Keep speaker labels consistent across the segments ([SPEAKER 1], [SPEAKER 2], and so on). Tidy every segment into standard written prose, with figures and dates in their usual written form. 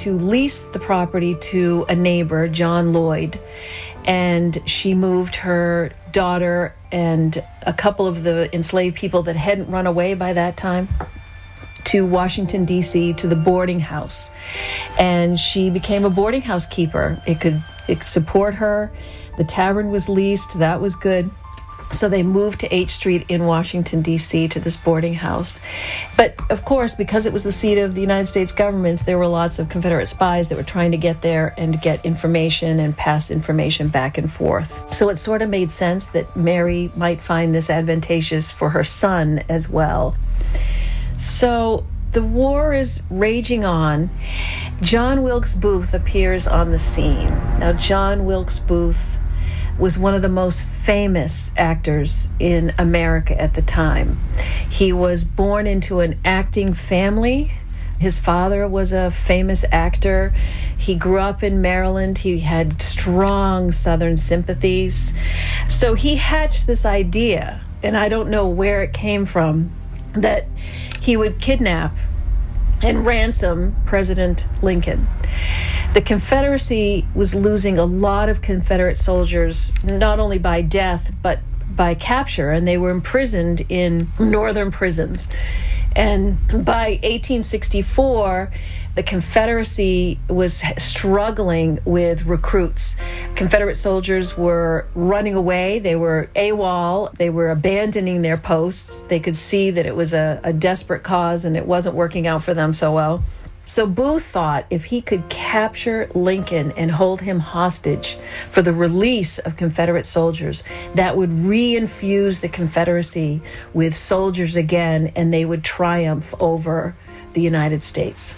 [SPEAKER 1] to lease the property to a neighbor, John Lloyd, and she moved her daughter and a couple of the enslaved people that hadn't run away by that time to Washington, D.C., to the boarding house. And she became a boarding house keeper. It could support her. The tavern was leased. That was good. So they moved to H Street in Washington, D.C., to this boarding house. But, of course, because it was the seat of the United States government, there were lots of Confederate spies that were trying to get there and get information and pass information back and forth. So it sort of made sense that Mary might find this advantageous for her son as well. So the war is raging on. John Wilkes Booth appears on the scene. Now, John Wilkes Booth was one of the most famous actors in America at the time. He was born into an acting family. His father was a famous actor. He grew up in Maryland. He had strong Southern sympathies. So he hatched this idea, and I don't know where it came from, that he would kidnap and ransom President Lincoln. The Confederacy was losing a lot of Confederate soldiers, not only by death, but by capture, and they were imprisoned in northern prisons. And by 1864, the Confederacy was struggling with recruits. Confederate soldiers were running away. They were AWOL. They were abandoning their posts. They could see that it was a desperate cause and it wasn't working out for them so well. So Booth thought if he could capture Lincoln and hold him hostage for the release of Confederate soldiers, that would reinfuse the Confederacy with soldiers again, and they would triumph over the United States.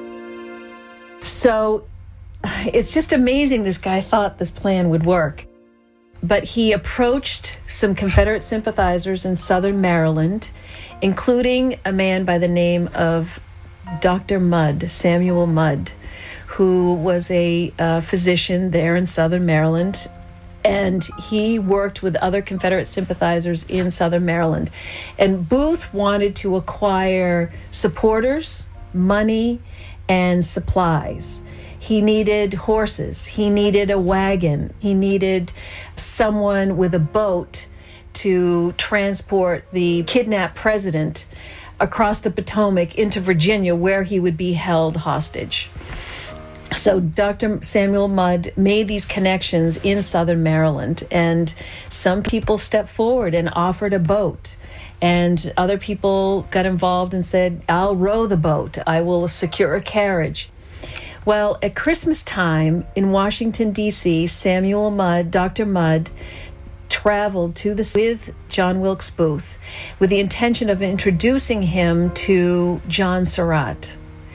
[SPEAKER 1] So it's just amazing this guy thought this plan would work. But he approached some Confederate sympathizers in southern Maryland, including a man by the name of Dr. Mudd, Samuel Mudd, who was a physician there in southern Maryland, and he worked with other Confederate sympathizers in southern Maryland. And Booth wanted to acquire supporters, money, and supplies. He needed horses. He needed a wagon. He needed someone with a boat to transport the kidnapped president across the Potomac into Virginia, where he would be held hostage. So Dr. Samuel Mudd made these connections in southern Maryland, and some people stepped forward and offered a boat, and other people got involved and said, I'll row the boat, I will secure a carriage. Well, at Christmas time in Washington, D.C., Samuel Mudd, Dr. Mudd, traveled with John Wilkes Booth with the intention of introducing him to John Surratt,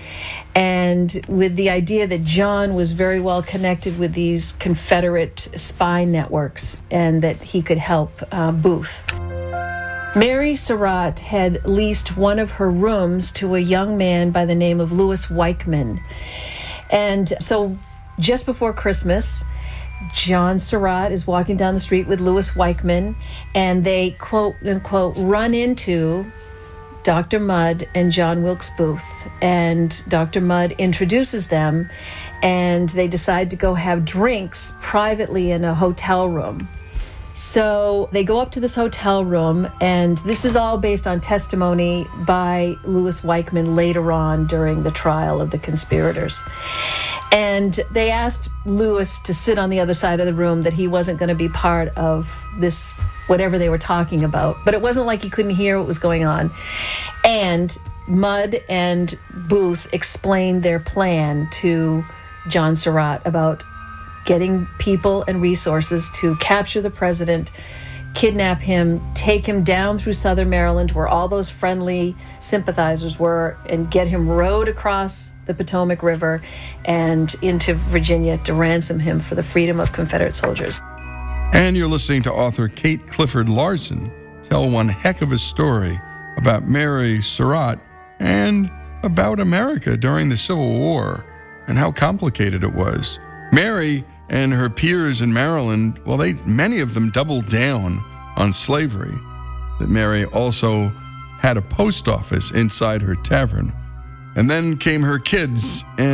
[SPEAKER 1] and with the idea that John was very well connected with these Confederate spy networks and that he could help Booth. Mary Surratt had leased one of her rooms to a young man by the name of Louis Weichman. And so just before Christmas, John Surratt is walking down the street with Louis Weichman, and they, quote unquote, run into Dr. Mudd and John Wilkes Booth. And Dr. Mudd introduces them, and they decide to go have drinks privately in a hotel room. So they go up to this hotel room, and this is all based on testimony by Louis Weichman later on during the trial of the conspirators. And they asked Louis to sit on the other side of the room, that he wasn't going to be part of this, whatever they were talking about. But it wasn't like he couldn't hear what was going on. And Mudd and Booth explained their plan to John Surratt about getting people and resources to capture the president, kidnap him, take him down through southern Maryland where all those friendly sympathizers were, and get him rowed across the Potomac River and into Virginia to ransom him for the freedom of Confederate soldiers.
[SPEAKER 2] And you're listening to author Kate Clifford Larson tell one heck of a story about Mary Surratt and about America during the Civil War and how complicated it was. Mary and her peers in Maryland, well, many of them doubled down on slavery. That Mary also had a post office inside her tavern. And then came her kids, and